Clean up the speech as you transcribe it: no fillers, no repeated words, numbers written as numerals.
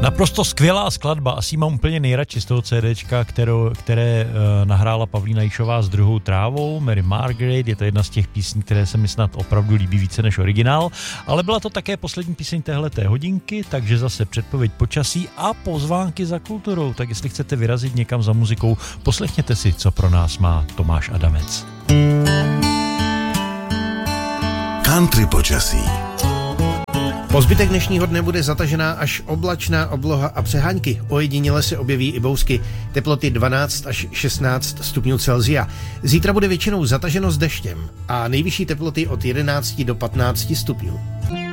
Naprosto skvělá skladba, asi mám úplně nejradši z toho CDčka, které nahrála Pavlína Jišová s Druhou trávou, Mary Margaret, je to jedna z těch písní, které se mi snad opravdu líbí více než originál, ale byla to také poslední píseň téhleté hodinky, takže zase předpověď počasí a pozvánky za kulturou, tak jestli chcete vyrazit někam za muzikou, poslechněte si, co pro nás má Tomáš Adamec. Country počasí. Po zbytek dnešního dne bude zatažená až oblačná obloha a přehánky. Ojediněle se objeví i bousky. Teploty 12 až 16 stupňů Celsia. Zítra bude většinou zataženo s deštěm a nejvyšší teploty od 11 do 15 stupňů.